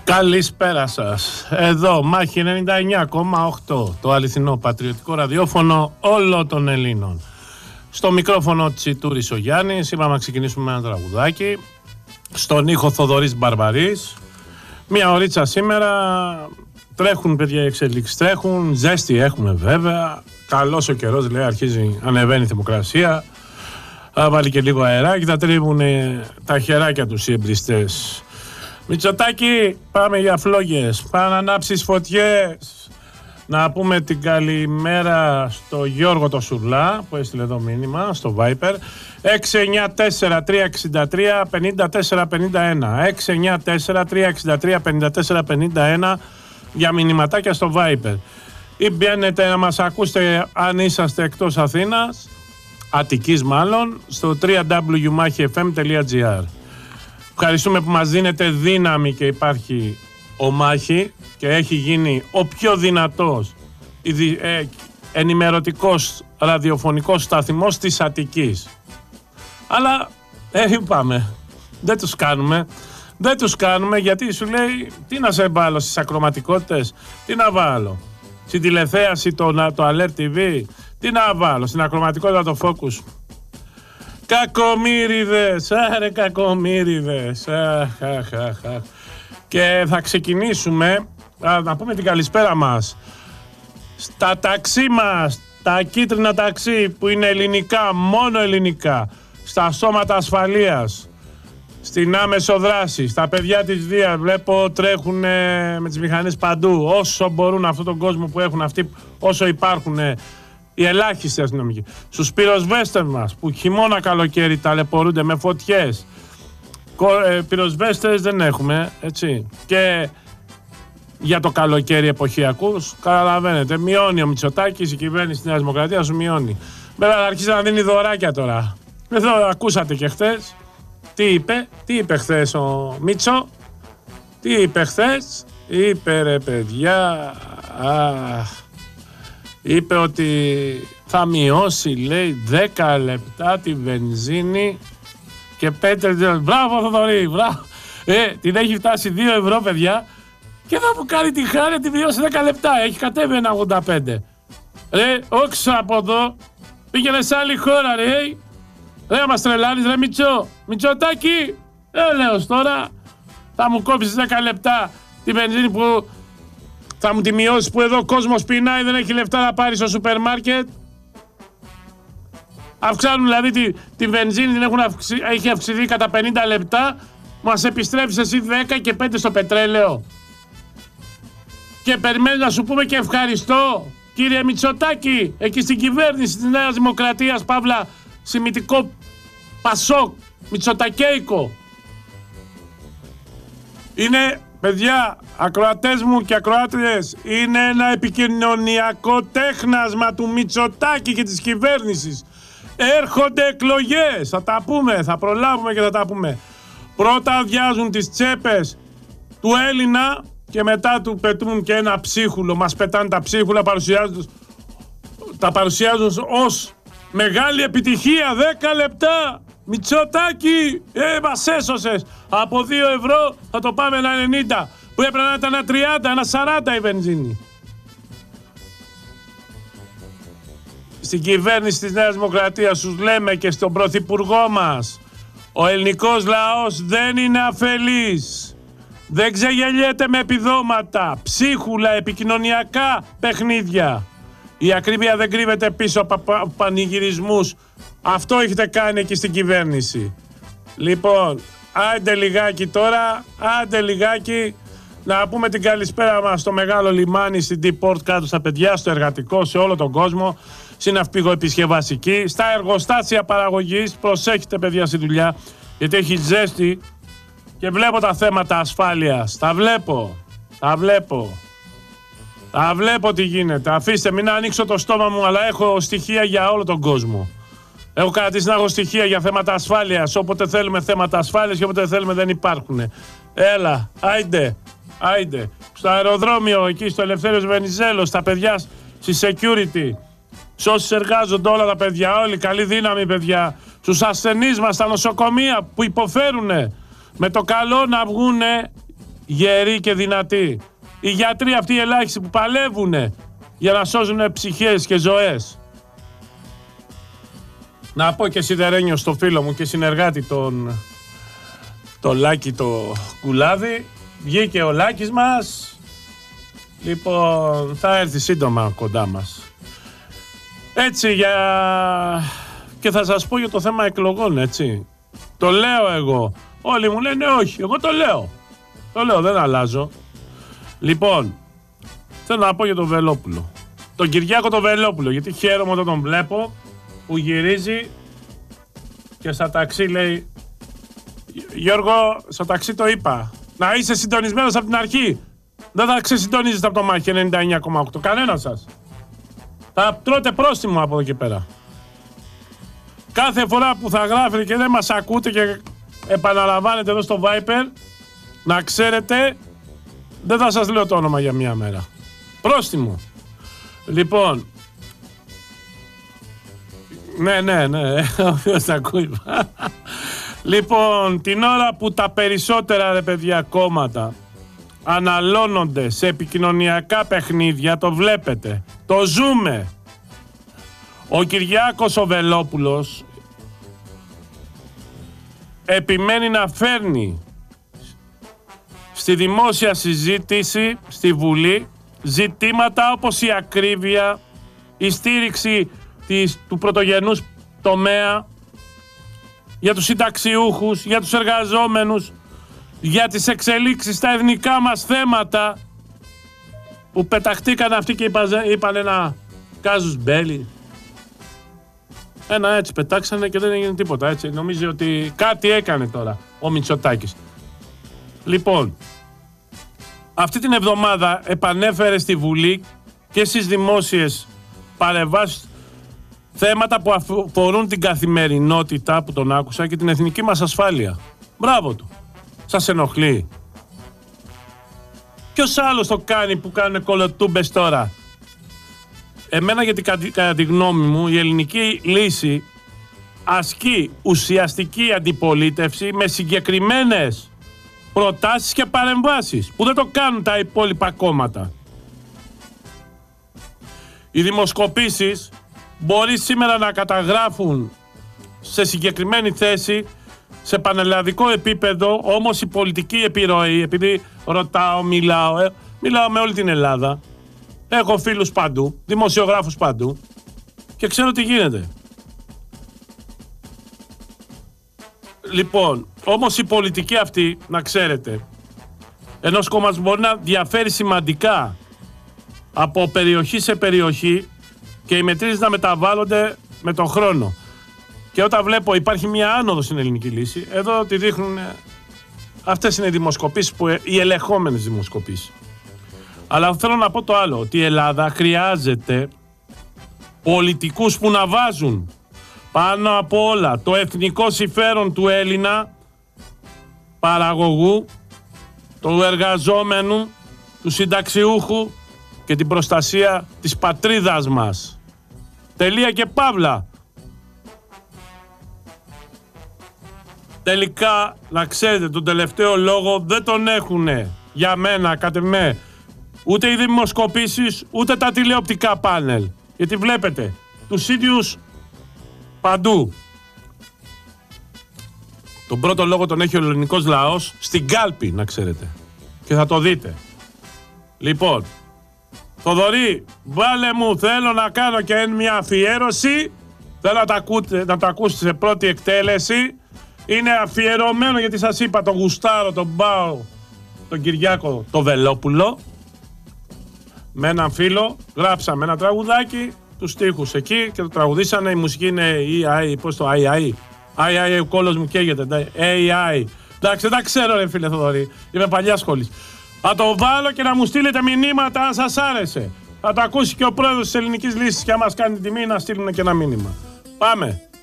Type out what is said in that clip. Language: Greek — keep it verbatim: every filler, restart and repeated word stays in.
Καλησπέρα σας. Εδώ Μάχη ενενήντα εννιά κόμμα οκτώ, το αληθινό πατριωτικό ραδιόφωνο όλων των Ελλήνων. Στο μικρόφωνο Τσιτούρης ο Γιάννης. Είπαμε να ξεκινήσουμε με ένα τραγουδάκι. Στον ήχο Θοδωρής Μπαρμπαρής. Μια ωρίτσα σήμερα. Τρέχουν παιδιά οι εξελίξεις, τρέχουν. Ζέστη έχουμε βέβαια. Καλός ο καιρός, λέει, αρχίζει, ανεβαίνει η θερμοκρασία. Θα βάλει και λίγο αεράκι, θα τρίβουν τα χεράκια τους οι εμπριστές. Μητσοτάκη, πάμε για φλόγες, πάμε να ανάψεις φωτιές. Να πούμε την καλημέρα στο Γιώργο το Σουρλά που έστειλε εδώ μήνυμα στο Viper. έξι εννιά τέσσερα τρία έξι τρία πέντε τέσσερα πέντε ένα έξι εννιά τέσσερα τρία έξι τρία πέντε τέσσερα πέντε ένα για μηνυματάκια στο Viper. Ή μπαίνετε να μας ακούσετε αν είσαστε εκτός Αθήνας, Αττικής μάλλον, στο double-u double-u double-u τελεία μάχη εφ εμ τελεία τζι άρ. Ευχαριστούμε που μας δίνετε δύναμη και υπάρχει ο Μάχη και έχει γίνει ο πιο δυνατός ε, ενημερωτικός ραδιοφωνικός σταθμός της Αττικής. Αλλά ε, είπαμε, δεν τους κάνουμε. Δεν τους κάνουμε γιατί σου λέει τι να σε βάλω στις ακροματικότητες, τι να βάλω στην τηλεθέαση το, το Alert τι βι, τι να βάλω στην ακροματικότητα το Focus. Κακομοίριδες, άρε κακομοίριδες. Αχ, αχ, αχ, αχ. Και θα ξεκινήσουμε α, να πούμε την καλησπέρα μας στα ταξί μας, τα κίτρινα ταξί που είναι ελληνικά, μόνο ελληνικά, στα σώματα ασφαλείας, στην άμεσο δράση, στα παιδιά της Δίας. Βλέπω τρέχουν με τις μηχανές παντού, όσο μπορούν αυτόν τον κόσμο που έχουν αυτοί, όσο υπάρχουν οι ελάχιστοι αστυνομικοί. Στους πυροσβέστες μας που χειμώνα καλοκαίρι ταλαιπωρούνται με φωτιές. Ε, πυροσβέστες δεν έχουμε, έτσι. Και για το καλοκαίρι εποχιακούς, καταλαβαίνετε, μειώνει ο Μητσοτάκης, η κυβέρνηση της Νέας Δημοκρατίας σου μειώνει. Βέβαια θα αρχίσει να δίνει δωράκια τώρα. Εδώ ακούσατε και χθες. Τι είπε, τι είπε χθες ο Μίτσο, τι είπε χθες, είπε ρε παιδιά, αχ, είπε ότι θα μειώσει, λέει, δέκα λεπτά τη βενζίνη και πέντε λεπτά. Μπράβο Θοδωρή, μπράβο. Ε, την έχει φτάσει δύο ευρώ παιδιά και θα μου κάνει τη χάρη τη μειώσει δέκα λεπτά, έχει κατέβει ένα ογδόντα πέντε. Ρε, όξω από εδώ, πήγαινε σε άλλη χώρα ρε. Ρε μας τρελάνεις ρε Μητσό, Μητσοτάκη, ε λέω τώρα, θα μου κόψεις δέκα λεπτά τη βενζίνη που θα μου τη μειώσεις που εδώ ο κόσμος πεινάει, δεν έχει λεφτά να πάρει στο σούπερ μάρκετ. Αυξάνουν δηλαδή τη, τη βενζίνη, την έχουν αυξη, έχει αυξηθεί κατά πενήντα λεπτά, μας επιστρέφεις εσύ δέκα και πέντε στο πετρέλαιο. Και περιμένεις να σου πούμε και ευχαριστώ, κύριε Μητσοτάκη, εκεί στην κυβέρνηση της Νέας Δημοκρατίας, παύλα, σημιτικό Πασόκ, Μητσοτακέικο. Είναι, παιδιά, ακροατές μου και ακροάτριες, είναι ένα επικοινωνιακό τέχνασμα του Μητσοτάκη και της κυβέρνησης. Έρχονται εκλογές, θα τα πούμε, θα προλάβουμε και θα τα πούμε. Πρώτα αδειάζουν τις τσέπες του Έλληνα και μετά του πετούν και ένα ψίχουλο. Μας πετάνε τα ψίχουλα, παρουσιάζουν, τα παρουσιάζουν ως μεγάλη επιτυχία, δέκα λεπτά. Μητσοτάκη, ε, μας έσωσες. Από δύο ευρώ θα το πάμε ένα ενενήντα. Που έπρεπε να ήταν ένα τριάντα, ένα σαράντα η βενζίνη. Στην κυβέρνηση της Νέας Δημοκρατίας τους λέμε και στον πρωθυπουργό μας, ο ελληνικός λαός δεν είναι αφελής. Δεν ξεγελιέται με επιδόματα, ψίχουλα, επικοινωνιακά παιχνίδια. Η ακρίβεια δεν κρύβεται πίσω από πανηγυρισμούς. Αυτό έχετε κάνει εκεί στην κυβέρνηση. Λοιπόν, άντε λιγάκι τώρα, άντε λιγάκι να πούμε την καλησπέρα μας στο μεγάλο λιμάνι, στην Deeport κάτω στα παιδιά, στο εργατικό, σε όλο τον κόσμο, στην ναυπηγοεπισκευαστική, στα εργοστάσια παραγωγής. Προσέχετε παιδιά στη δουλειά, γιατί έχει ζέστη και βλέπω τα θέματα ασφάλειας. Τα βλέπω, τα βλέπω. Τα βλέπω τι γίνεται. Αφήστε, μην ανοίξω το στόμα μου, αλλά έχω στοιχεία για όλο τον κόσμο. Έχω κρατήσει να έχω στοιχεία για θέματα ασφάλειας. Όποτε θέλουμε θέματα ασφάλειας και όποτε θέλουμε δεν υπάρχουν. Έλα, άιντε, άιντε. Στο αεροδρόμιο, εκεί στο Ελευθέριος Βενιζέλος, τα παιδιά στη security. Σε όσους εργάζονται όλα τα παιδιά, όλοι, καλή δύναμη παιδιά. Στους ασθενείς μας στα νοσοκομεία που υποφέρουνε. Με το καλό να βγουνε γεροί και δυνατοί. Οι γιατροί αυτοί οι ελάχιστοι που παλεύουν για να σώζουν ψυχές και ζωές. Να πω και σιδερένιο στο φίλο μου και συνεργάτη τον, τον Λάκη το Κουλάδη. Βγήκε ο Λάκης μας. Λοιπόν, θα έρθει σύντομα κοντά μας. Έτσι για... Και θα σας πω για το θέμα εκλογών, έτσι. Το λέω εγώ. Όλοι μου λένε όχι, εγώ το λέω. Το λέω, δεν αλλάζω. Λοιπόν, θέλω να πω για τον Βελόπουλο. Τον Κυριάκο τον Βελόπουλο, γιατί χαίρομαι όταν τον βλέπω που γυρίζει και στα ταξί λέει Γιώργο, στο ταξί το είπα, να είσαι συντονισμένος από την αρχή. Δεν θα ξεσυντονίζεστε από το μάχη ενενήντα εννιά κόμμα οκτώ. Κανένας σας. Θα τρώτε πρόστιμο από εδώ και πέρα. Κάθε φορά που θα γράφετε και δεν μας ακούτε και επαναλαμβάνετε εδώ στο Viper, να ξέρετε, δεν θα σας λέω το όνομα για μία μέρα. Πρόστιμο. Λοιπόν, ναι, ναι, ναι, όποιος τα ακούει. Λοιπόν, την ώρα που τα περισσότερα ρε παιδιά κόμματα αναλώνονται σε επικοινωνιακά παιχνίδια, το βλέπετε, το ζούμε. Ο Κυριάκος ο Βελόπουλος επιμένει να φέρνει στη δημόσια συζήτηση, στη Βουλή, ζητήματα όπως η ακρίβεια, η στήριξη της, του πρωτογενούς τομέα, για τους συνταξιούχους, για τους εργαζόμενους, για τις εξελίξεις στα εθνικά μας θέματα, που πεταχτήκαν αυτοί και είπαν ένα κάζους μπέλι. Ένα έτσι πετάξανε και δεν έγινε τίποτα, έτσι. Νομίζει ότι κάτι έκανε τώρα ο Μητσοτάκης. Λοιπόν, αυτή την εβδομάδα επανέφερε στη Βουλή και στις δημόσιες παρεμβάσεις θέματα που αφορούν την καθημερινότητα που τον άκουσα και την εθνική μας ασφάλεια. Μπράβο του. Σας ενοχλεί? Ποιος άλλος το κάνει που κάνουν κολοτούμπες τώρα? Εμένα, γιατί κατά τη γνώμη μου η ελληνική λύση ασκεί ουσιαστική αντιπολίτευση με συγκεκριμένες προτάσεις και παρεμβάσεις που δεν το κάνουν τα υπόλοιπα κόμματα. Οι δημοσκοπήσεις μπορεί σήμερα να καταγράφουν σε συγκεκριμένη θέση σε πανελλαδικό επίπεδο, όμως η πολιτική επιρροή, επειδή ρωτάω, μιλάω, ε, μιλάω με όλη την Ελλάδα, έχω φίλους παντού, δημοσιογράφους παντού και ξέρω τι γίνεται. Λοιπόν, όμως η πολιτική αυτή, να ξέρετε, ενός κόμματος μπορεί να διαφέρει σημαντικά από περιοχή σε περιοχή και οι μετρήσεις να μεταβάλλονται με τον χρόνο. Και όταν βλέπω υπάρχει μια άνοδο στην ελληνική λύση, εδώ τη δείχνουν, αυτές είναι οι δημοσκοπήσεις, που, οι ελεγχόμενες δημοσκοπήσεις. Αλλά θέλω να πω το άλλο, ότι η Ελλάδα χρειάζεται πολιτικούς που να βάζουν πάνω από όλα το εθνικό συμφέρον του Έλληνα παραγωγού, του εργαζόμενου, του συνταξιούχου και την προστασία της πατρίδας μας. Τελεία και παύλα. Τελικά, να ξέρετε, τον τελευταίο λόγο δεν τον έχουνε, για μένα, κατ' εμέ, ούτε οι δημοσκοπήσεις, ούτε τα τηλεοπτικά πάνελ. Γιατί βλέπετε, τους ίδιους παντού. Τον πρώτο λόγο τον έχει ο ελληνικός λαός στην κάλπη, να ξέρετε. Και θα το δείτε. Λοιπόν, Θοδωρή, βάλε μου, θέλω να κάνω και μια αφιέρωση. Θέλω να το, ακούτε, να το ακούσετε σε πρώτη εκτέλεση. Είναι αφιερωμένο, γιατί σας είπα, τον γουστάρω, τον πάω, τον Κυριάκο, τον Βελόπουλο. Με έναν φίλο γράψαμε ένα τραγουδάκι, τους στίχους εκεί και το τραγουδήσανε. Η μουσική είναι ι άι, πώς το άι άι. άι άι, ο κόλος μου καίγεται. έι άι. Εντάξει, δεν ξέρω ρε φίλε Θοδωρή. Είμαι παλιά σχολής. Θα το βάλω και να μου στείλετε μηνύματα αν σας άρεσε. Θα το ακούσει και ο πρόεδρος της ελληνικής λύσης και αν μας κάνει τιμή να στείλουν και ένα μήνυμα. Πάμε.